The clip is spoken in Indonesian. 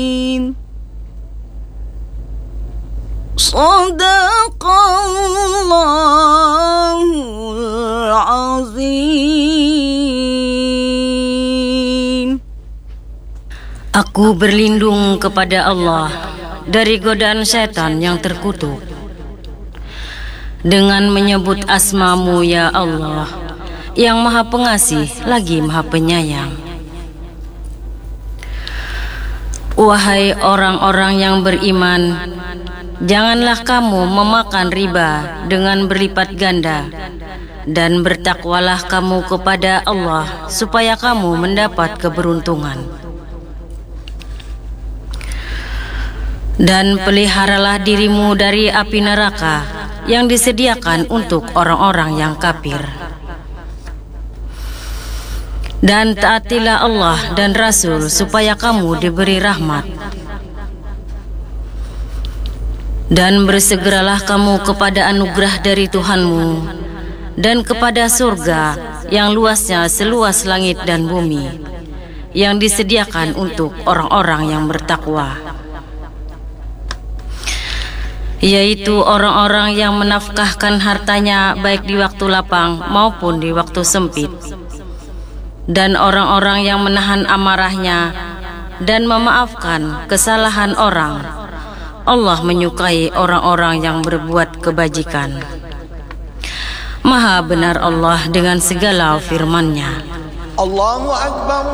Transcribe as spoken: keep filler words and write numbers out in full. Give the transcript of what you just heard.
Shadaqallahul azim. Aku berlindung kepada Allah dari godaan setan yang terkutuk dengan menyebut asma-Mu ya Allah, yang Maha Pengasih lagi Maha Penyayang. Wahai orang-orang yang beriman, janganlah kamu memakan riba dengan berlipat ganda, dan bertakwalah kamu kepada Allah supaya kamu mendapat keberuntungan. Dan peliharalah dirimu dari api neraka yang disediakan untuk orang-orang yang kafir. Dan taatilah Allah dan Rasul supaya kamu diberi rahmat. Dan bersegeralah kamu kepada anugerah dari Tuhanmu dan kepada surga yang luasnya seluas langit dan bumi, yang disediakan untuk orang-orang yang bertakwa, yaitu orang-orang yang menafkahkan hartanya baik di waktu lapang maupun di waktu sempit, dan orang-orang yang menahan amarahnya dan memaafkan kesalahan orang. Allah menyukai orang-orang yang berbuat kebajikan. Maha benar Allah dengan segala firman-Nya. Allahu Akbar.